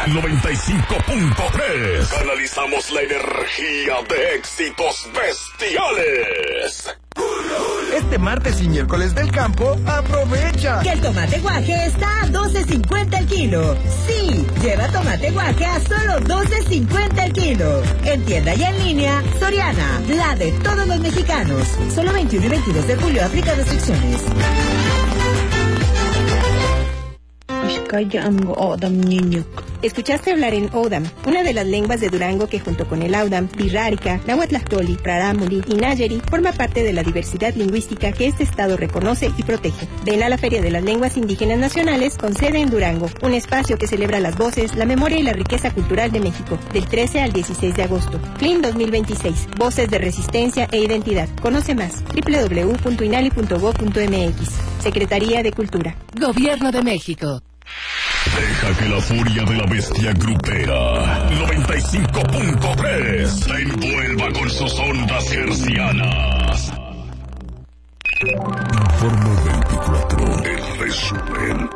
95.3. Canalizamos la energía de éxitos bestiales. Este martes y miércoles del campo, aprovecha que el tomate guaje está a $12.50 el kilo. Sí, lleva tomate guaje a solo $12.50 el kilo. En tienda y en línea, Soriana, la de todos los mexicanos. Solo 21 y 22 de julio, aplica restricciones. Escuchaste hablar en Odam, una de las lenguas de Durango que junto con el Audam, Birrárica, Nahuatlahtoli, Rarámuri y Nayeri forma parte de la diversidad lingüística que este estado reconoce y protege. Ven a la Feria de las Lenguas Indígenas Nacionales con sede en Durango, un espacio que celebra las voces, la memoria y la riqueza cultural de México, del 13 al 16 de agosto. CLIN 2026, Voces de Resistencia e Identidad. Conoce más, www.inali.gov.mx. Secretaría de Cultura. Gobierno de México. Deja que la furia de la bestia grupera 95.3 te envuelva con sus ondas hercianas. Informe 24, el resumen.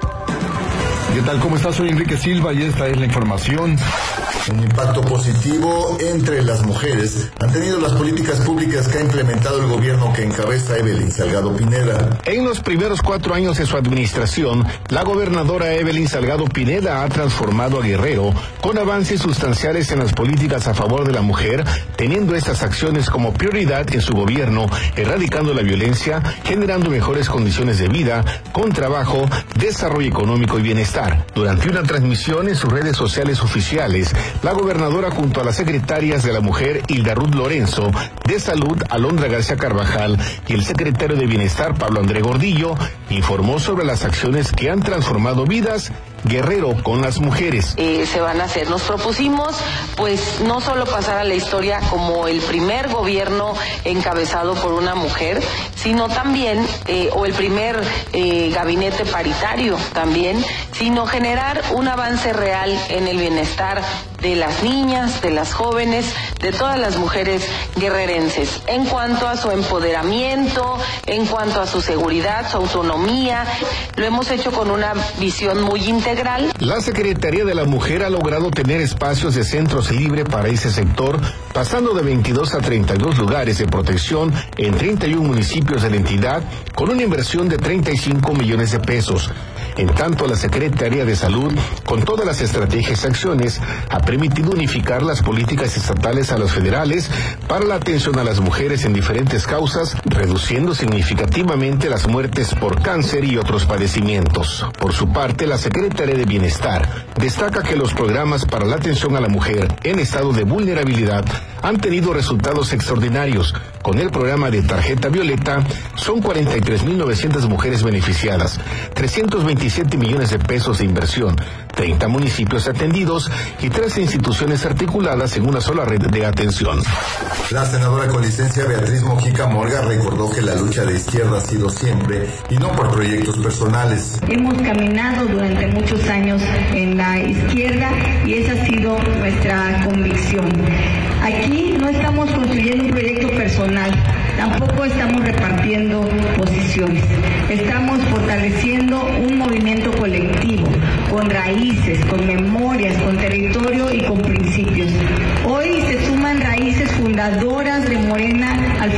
¿Qué tal? ¿Cómo estás? Soy Enrique Silva y esta es la información. Un impacto positivo entre las mujeres han tenido las políticas públicas que ha implementado el gobierno que encabeza Evelyn Salgado Pineda. En los primeros 4 años de su administración, la gobernadora Evelyn Salgado Pineda ha transformado a Guerrero con avances sustanciales en las políticas a favor de la mujer, teniendo estas acciones como prioridad en su gobierno, erradicando la violencia, generando mejores condiciones de vida, con trabajo, desarrollo económico y bienestar. Durante una transmisión en sus redes sociales oficiales, la gobernadora junto a las secretarias de la Mujer Hilda Ruth Lorenzo, de Salud Alondra García Carvajal y el secretario de Bienestar Pablo André Gordillo informó sobre las acciones que han transformado vidas. Guerrero con las mujeres. Se van a hacer. Nos propusimos, pues, no solo pasar a la historia como el primer gobierno encabezado por una mujer, sino también, o el primer gabinete paritario también, sino generar un avance real en el bienestar de las niñas, de las jóvenes, de todas las mujeres guerrerenses, en cuanto a su empoderamiento, en cuanto a su seguridad, su autonomía. Lo hemos hecho con una visión muy integral. La Secretaría de la Mujer ha logrado tener espacios de centros libres para ese sector, pasando de 22 a 32 lugares de protección en 31 municipios de la entidad, con una inversión de 35 millones de pesos. En tanto, la Secretaría de Salud, con todas las estrategias y acciones, ha permitido unificar las políticas estatales a las federales para la atención a las mujeres en diferentes causas, reduciendo significativamente las muertes por cáncer y otros padecimientos. Por su parte, la Secretaría de Bienestar destaca que los programas para la atención a la mujer en estado de vulnerabilidad han tenido resultados extraordinarios. Con el programa de Tarjeta Violeta, son 43.900 mujeres beneficiadas, 327 millones de pesos de inversión, 30 municipios atendidos y 13 instituciones articuladas en una sola red de atención. La senadora con licencia Beatriz Mojica Morga recordó que la lucha de izquierda ha sido siempre y no por proyectos personales. Hemos caminado durante muchos años en la izquierda y esa ha sido nuestra convicción. Aquí no estamos construyendo un proyecto personal, tampoco estamos repartiendo posiciones. Estamos fortaleciendo un movimiento colectivo, con raíces, con memorias, con territorio y con principios. Hoy se suman raíces fundadoras de Morena al